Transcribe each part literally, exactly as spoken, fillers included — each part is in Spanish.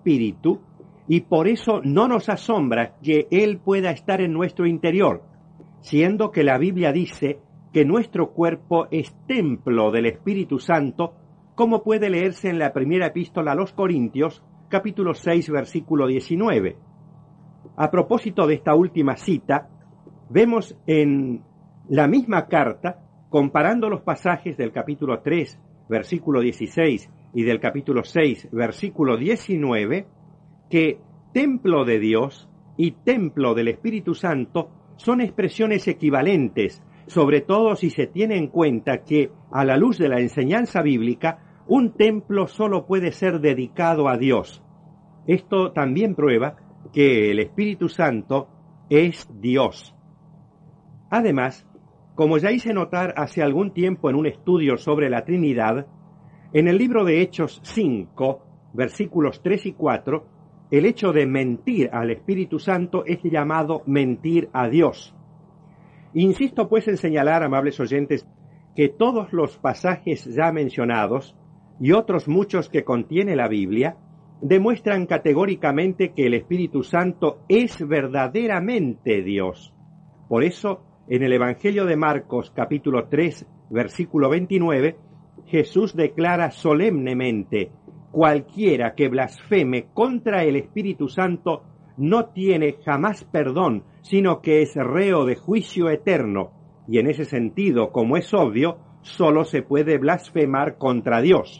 espíritu, y por eso no nos asombra que Él pueda estar en nuestro interior, siendo que la Biblia dice que nuestro cuerpo es templo del Espíritu Santo, como puede leerse en la primera epístola a los Corintios, capítulo seis, versículo diecinueve. A propósito de esta última cita, vemos en la misma carta, comparando los pasajes del capítulo tres, versículo dieciséis, y del capítulo seis, versículo diecinueve, que templo de Dios y templo del Espíritu Santo son expresiones equivalentes, sobre todo si se tiene en cuenta que, a la luz de la enseñanza bíblica, un templo solo puede ser dedicado a Dios. Esto también prueba que el Espíritu Santo es Dios. Además, como ya hice notar hace algún tiempo en un estudio sobre la Trinidad, en el libro de Hechos cinco, versículos tres y cuatro, el hecho de mentir al Espíritu Santo es llamado mentir a Dios. Insisto pues en señalar, amables oyentes, que todos los pasajes ya mencionados y otros muchos que contiene la Biblia demuestran categóricamente que el Espíritu Santo es verdaderamente Dios. Por eso, en el Evangelio de Marcos, capítulo tres, versículo veintinueve, Jesús declara solemnemente: cualquiera que blasfeme contra el Espíritu Santo no tiene jamás perdón, sino que es reo de juicio eterno. Y en ese sentido, como es obvio, solo se puede blasfemar contra Dios.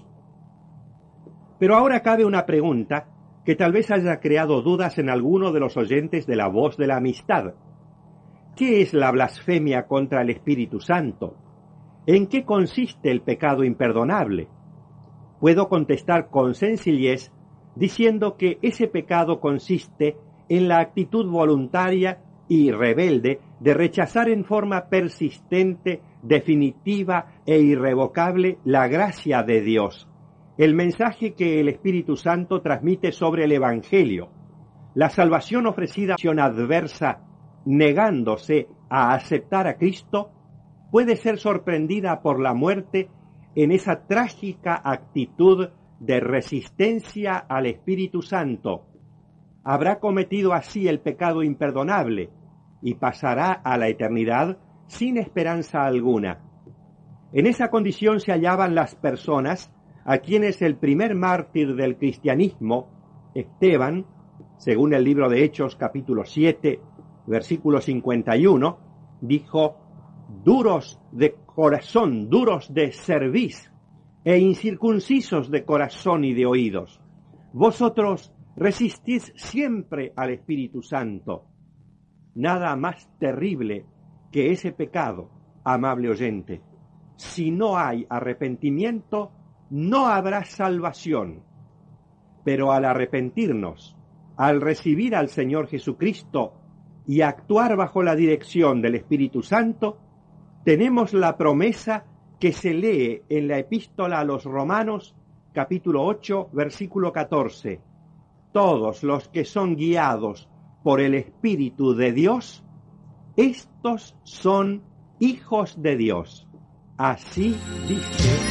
Pero ahora cabe una pregunta que tal vez haya creado dudas en alguno de los oyentes de la Voz de la Amistad. ¿Qué es la blasfemia contra el Espíritu Santo? ¿En qué consiste el pecado imperdonable? Puedo contestar con sencillez diciendo que ese pecado consiste en la actitud voluntaria y rebelde de rechazar en forma persistente, definitiva e irrevocable la gracia de Dios, el mensaje que el Espíritu Santo transmite sobre el Evangelio, la salvación ofrecida acción adversa, negándose a aceptar a Cristo, puede ser sorprendida por la muerte en esa trágica actitud de resistencia al Espíritu Santo. Habrá cometido así el pecado imperdonable y pasará a la eternidad sin esperanza alguna. En esa condición se hallaban las personas a quienes el primer mártir del cristianismo, Esteban, según el libro de Hechos capítulo siete, versículo cincuenta y uno, dijo: duros de corazón, duros de cerviz, e incircuncisos de corazón y de oídos. Vosotros resistís siempre al Espíritu Santo. Nada más terrible que ese pecado, amable oyente. Si no hay arrepentimiento, no habrá salvación. Pero al arrepentirnos, al recibir al Señor Jesucristo y actuar bajo la dirección del Espíritu Santo, tenemos la promesa que se lee en la epístola a los Romanos, capítulo ocho, versículo catorce. Todos los que son guiados por el Espíritu de Dios, estos son hijos de Dios. Así dice